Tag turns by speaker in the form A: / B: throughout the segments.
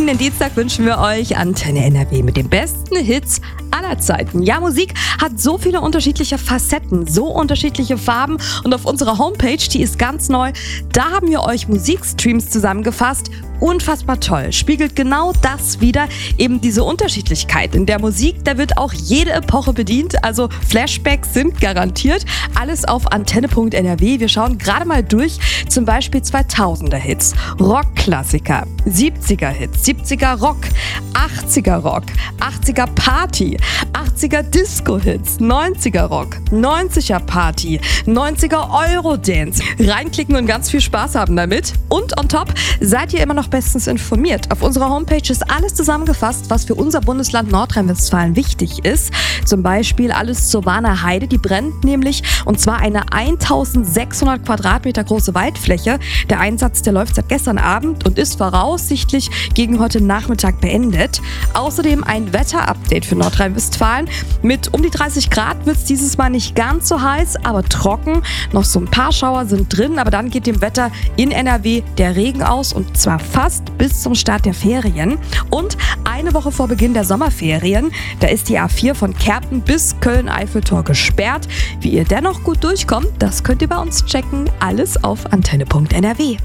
A: gelegenen Dienstag wünschen wir euch Antenne NRW mit den besten Hits aller Zeiten. Ja, Musik hat so viele unterschiedliche Facetten, so unterschiedliche Farben und auf unserer Homepage, die ist ganz neu, da haben wir euch Musikstreams zusammengefasst. Unfassbar toll, spiegelt genau das wider, eben diese Unterschiedlichkeit. In der Musik, da wird auch jede Epoche bedient, also Flashbacks sind garantiert. Alles auf antenne.nrw. Wir schauen gerade mal durch, zum Beispiel 2000er Hits, Rockklassiker, 70er Hits, 70er Rock, 80er Rock, 80er Party, 80er Disco-Hits, 90er Rock, 90er Party, 90er Eurodance. Reinklicken und ganz viel Spaß haben damit. Und on top seid ihr immer noch bestens informiert. Auf unserer Homepage ist alles zusammengefasst, was für unser Bundesland Nordrhein-Westfalen wichtig ist. Zum Beispiel alles zur Warner Heide, die brennt nämlich, und zwar eine 1600 Quadratmeter große Waldfläche. Der Einsatz, der läuft seit gestern Abend und ist voraussichtlich gegen heute Nachmittag beendet. Außerdem ein Wetterupdate für Nordrhein-Westfalen. Mit um die 30 Grad wird es dieses Mal nicht ganz so heiß, aber trocken. Noch so ein paar Schauer sind drin, aber dann geht dem Wetter in NRW der Regen aus, und zwar fast bis zum Start der Ferien. Und eine Woche vor Beginn der Sommerferien, da ist die A4 von Kerpen bis Köln-Eiffeltor gesperrt. Wie ihr dennoch gut durchkommt, das könnt ihr bei uns checken. Alles auf antenne.nrw.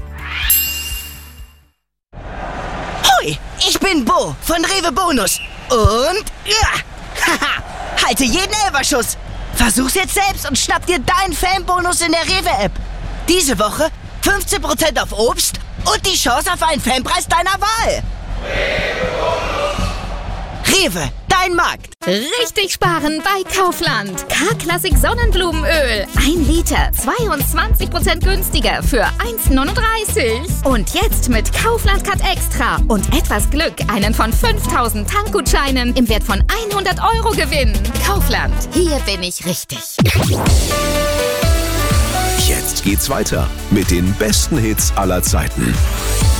B: Hoi, ich bin Bo von Rewe Bonus. Und haha, halte jeden Elferschuss. Versuch's jetzt selbst und schnapp dir deinen Fanbonus in der Rewe-App. Diese Woche 15% auf Obst und die Chance auf einen Fanpreis deiner Wahl. Rewe, dein Markt.
C: Richtig sparen bei Kaufland. K-Klassik Sonnenblumenöl. 1 Liter, 22% günstiger für 1,39. Und jetzt mit Kaufland Cut Extra und etwas Glück einen von 5000 Tankgutscheinen im Wert von 100 € gewinnen. Kaufland, hier bin ich richtig.
D: Jetzt geht's weiter mit den besten Hits aller Zeiten.